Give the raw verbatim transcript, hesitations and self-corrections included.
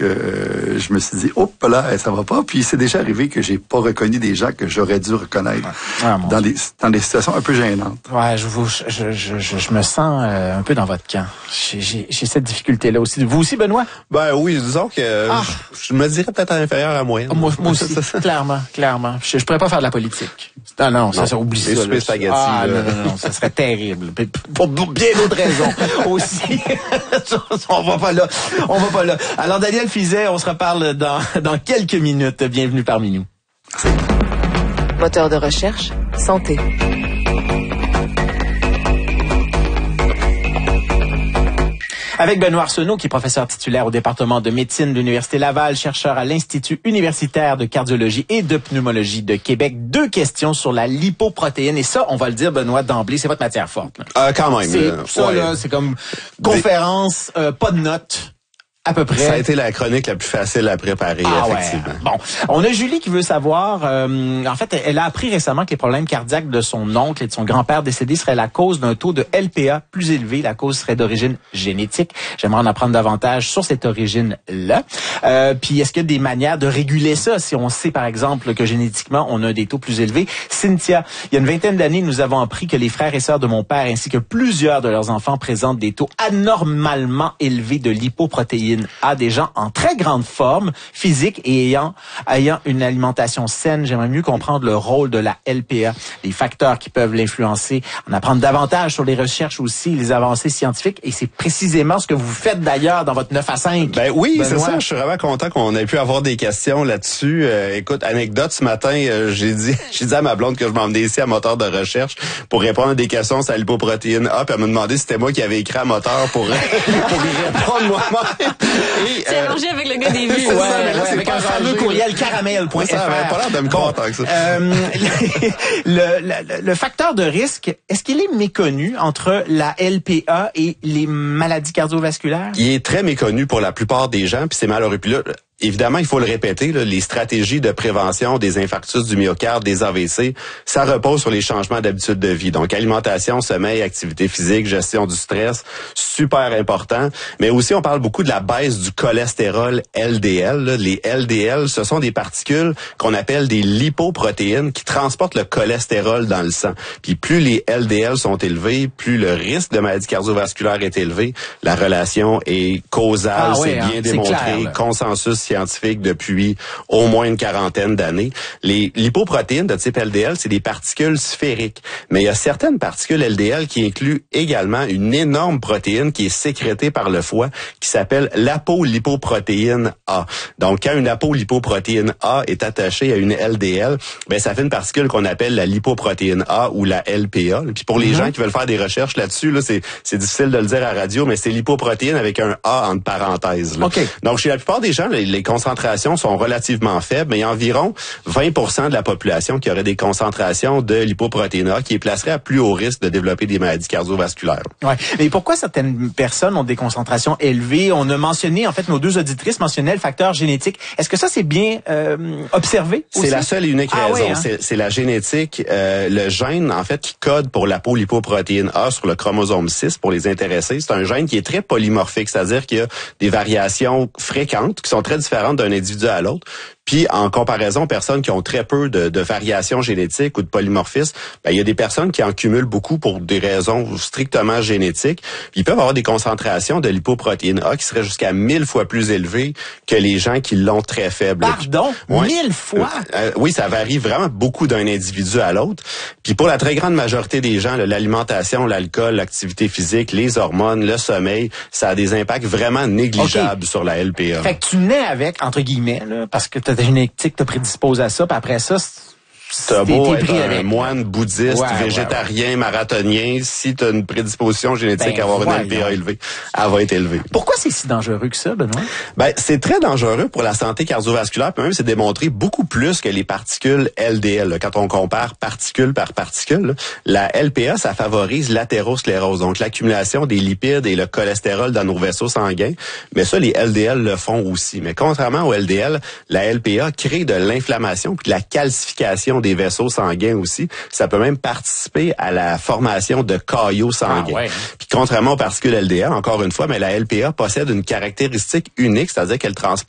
euh, je me suis dit, hop là, ça va pas. Puis c'est déjà arrivé que j'ai pas reconnu des gens que j'aurais dû reconnaître ah, dans des dans des situations un peu gênantes. Ouais, je vous, je, je, je, je me sens euh, un peu dans votre camp. J'ai, j'ai, j'ai cette difficulté-là aussi. Vous aussi, Benoît? Ben oui, disons que ah. je, je me dirais peut-être inférieur à moyenne. Moi, moi aussi, clairement, clairement. Je, je pourrais pas faire de la politique. Non, non, non ça, ça oublie ça. Les spaghettis. Ah, non, non, non, ça serait terrible. Pour bien d'autres raisons aussi. On va pas là. On va pas là. Alors, Daniel Fizet, on se reparle dans, dans quelques minutes. Bienvenue parmi nous. Moteur de recherche, santé. Avec Benoît Arsenault, qui est professeur titulaire au département de médecine de l'Université Laval, chercheur à l'Institut universitaire de cardiologie et de pneumologie de Québec. Deux questions sur la lipoprotéine. Et ça, on va le dire, Benoît, d'emblée, c'est votre matière forte. Là. Euh, quand même. C'est, euh, ça, ouais. là, c'est comme conférence, euh, pas de notes. À peu près. Ça a été la chronique la plus facile à préparer, ah effectivement. Ouais. Bon, on a Julie qui veut savoir, euh, en fait, elle a appris récemment que les problèmes cardiaques de son oncle et de son grand-père décédé seraient la cause d'un taux de L P A plus élevé. La cause serait d'origine génétique. J'aimerais en apprendre davantage sur cette origine-là. Euh, puis, est-ce qu'il y a des manières de réguler ça si on sait, par exemple, que génétiquement, on a des taux plus élevés? Cynthia, il y a une vingtaine d'années, nous avons appris que les frères et sœurs de mon père ainsi que plusieurs de leurs enfants présentent des taux anormalement élevés de lipoprotéines A, des gens en très grande forme physique et ayant, ayant une alimentation saine. J'aimerais mieux comprendre le rôle de la L P A, les facteurs qui peuvent l'influencer, en apprendre davantage sur les recherches aussi, les avancées scientifiques. Et c'est précisément ce que vous faites d'ailleurs dans votre neuf à cinq. Ben oui, Benoît. C'est ça. Je suis vraiment content qu'on ait pu avoir des questions là-dessus. Euh, écoute, anecdote, ce matin, euh, j'ai dit j'ai dit à ma blonde que je m'emmenais ici à Moteur de recherche pour répondre à des questions sur la lipoprotéine A, puis elle m'a demandé si c'était moi qui avais écrit à Moteur pour, pour y répondre moi-même. Et, c'est euh, arrangé avec le gars des vues. Ouais, ouais, ouais, avec un fameux courriel caramel point f r. Ça avait pas l'air de me bon, tant que ça. Euh, le, le, le facteur de risque, est-ce qu'il est méconnu entre la L P A et les maladies cardiovasculaires? Il est très méconnu pour la plupart des gens, puis c'est malheureux. Puis là, évidemment, il faut le répéter, là, les stratégies de prévention des infarctus du myocarde, des A V C, ça repose sur les changements d'habitude de vie. Donc, alimentation, sommeil, activité physique, gestion du stress, super important. Mais aussi, on parle beaucoup de la baisse du cholestérol L D L. Là. Les L D L, ce sont des particules qu'on appelle des lipoprotéines qui transportent le cholestérol dans le sang. Puis plus les L D L sont élevés, plus le risque de maladie cardiovasculaire est élevé. La relation est causale, ah, c'est ouais, bien hein, démontré, c'est clair, consensus scientifique depuis au moins une quarantaine d'années. Les lipoprotéines de type L D L, c'est des particules sphériques. Mais il y a certaines particules L D L qui incluent également une énorme protéine qui est sécrétée par le foie qui s'appelle l'apolipoprotéine A. Donc, quand une apolipoprotéine A est attachée à une L D L, ben ça fait une particule qu'on appelle la lipoprotéine A ou la L P A. Puis pour les mm-hmm. gens qui veulent faire des recherches là-dessus, là, c'est, c'est difficile de le dire à la radio, mais c'est lipoprotéine avec un A entre parenthèses. Là. Okay. Donc, chez la plupart des gens, les, les concentrations sont relativement faibles, mais il y a environ vingt pour cent de la population qui aurait des concentrations de lipoprotéine A qui est placerait à plus haut risque de développer des maladies cardiovasculaires. Ouais. Mais pourquoi certaines personnes ont des concentrations élevées? On a mentionné, en fait, nos deux auditrices mentionnaient le facteur génétique. Est-ce que ça, c'est bien euh, observé aussi? C'est la seule et unique ah, raison. Ouais, hein? c'est, c'est la génétique, euh, le gène, en fait, qui code pour l'apolipoprotéine A sur le chromosome six pour les intéressés. C'est un gène qui est très polymorphique, c'est-à-dire qu'il y a des variations fréquentes qui sont très différentes d'un individu à l'autre. Puis, en comparaison aux personnes qui ont très peu de, de variations génétiques ou de polymorphisme, ben, il y a des personnes qui en cumulent beaucoup pour des raisons strictement génétiques. Puis, ils peuvent avoir des concentrations de lipoprotéine A qui seraient jusqu'à mille fois plus élevées que les gens qui l'ont très faible. Pardon? Ouais. Mille fois? Euh, euh, oui, ça varie vraiment beaucoup d'un individu à l'autre. Puis, pour la très grande majorité des gens, là, l'alimentation, l'alcool, l'activité physique, les hormones, le sommeil, ça a des impacts vraiment négligeables okay. sur la L P A. Fait que tu nais avec, entre guillemets, là, parce que ta génétique te prédispose à ça, puis après ça, t'as beau être un avec. moine bouddhiste, ouais, végétarien, ouais, ouais. marathonien, si t'as une prédisposition génétique ben, à avoir une L P A élevée, elle va être élevée. Pourquoi c'est si dangereux que ça, Benoît? Ben, c'est très dangereux pour la santé cardiovasculaire, puis même c'est démontré beaucoup plus que les particules L D L. Là. Quand on compare particule par particule, là, la L P A, ça favorise l'athérosclérose, donc l'accumulation des lipides et le cholestérol dans nos vaisseaux sanguins. Mais ça, les L D L le font aussi. Mais contrairement aux L D L, la L P A crée de l'inflammation puis de la calcification des vaisseaux sanguins aussi. Ça peut même participer à la formation de caillots sanguins. Ah ouais. Puis contrairement aux particules L D L, encore une fois, mais la L P A possède une caractéristique unique, c'est-à-dire qu'elle transporte